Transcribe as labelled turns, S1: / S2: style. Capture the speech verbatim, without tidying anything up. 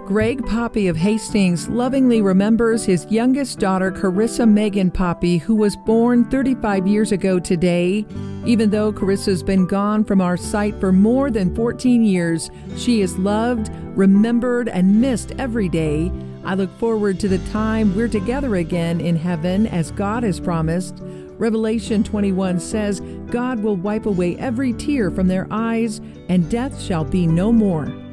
S1: Greg Poppy of Hastings lovingly remembers his youngest daughter, Carissa Megan Poppy, who was born thirty-five years ago today. Even though Carissa's been gone from our sight for more than fourteen years, she is loved, remembered, and missed every day. I look forward to the time we're together again in heaven as God has promised. Revelation twenty-one says, God will wipe away every tear from their eyes, and death shall be no more.